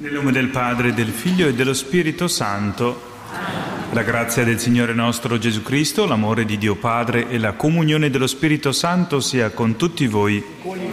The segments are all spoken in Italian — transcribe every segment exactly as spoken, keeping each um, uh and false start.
Nel nome del Padre, del Figlio e dello Spirito Santo. La grazia del Signore nostro Gesù Cristo, l'amore di Dio Padre e la comunione dello Spirito Santo sia con tutti voi.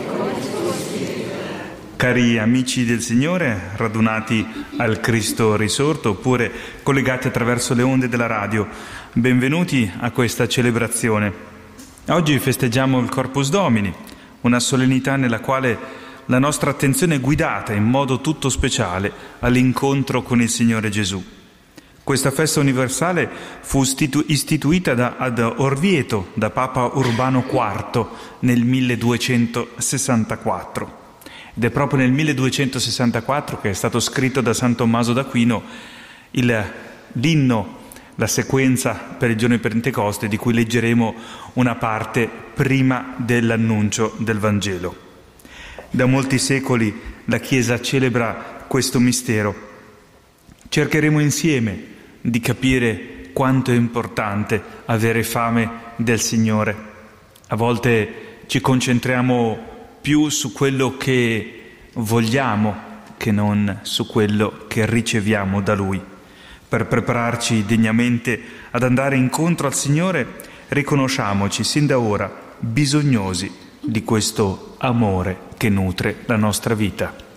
Cari amici del Signore, radunati al Cristo risorto oppure collegati attraverso le onde della radio, benvenuti a questa celebrazione. Oggi festeggiamo il Corpus Domini, una solennità nella quale la nostra attenzione è guidata in modo tutto speciale all'incontro con il Signore Gesù. Questa festa universale fu istitu- istituita da, ad Orvieto da Papa Urbano quarto nel milleduecentosessantaquattro. Ed è proprio nel milleduecentosessantaquattro che è stato scritto da San Tommaso d'Aquino il, l'inno, la sequenza per il giorno di Pentecoste, di cui leggeremo una parte prima dell'annuncio del Vangelo. Da molti secoli la Chiesa celebra questo mistero. Cercheremo insieme di capire quanto è importante avere fame del Signore. A volte ci concentriamo più su quello che vogliamo che non su quello che riceviamo da Lui. Per prepararci degnamente ad andare incontro al Signore, riconosciamoci sin da ora bisognosi di questo amore che nutre la nostra vita.